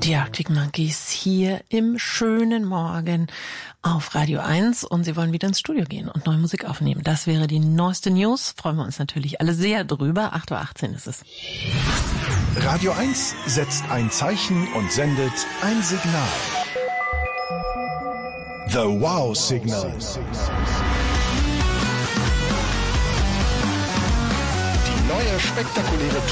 Die Arctic Monkeys hier im schönen Morgen auf Radio 1 und sie wollen wieder ins Studio gehen und neue Musik aufnehmen. Das wäre die neueste News. Freuen wir uns natürlich alle sehr drüber. 8:18 Uhr ist es. Radio 1 setzt ein Zeichen und sendet ein Signal. The Wow Signal. Die neue spektakuläre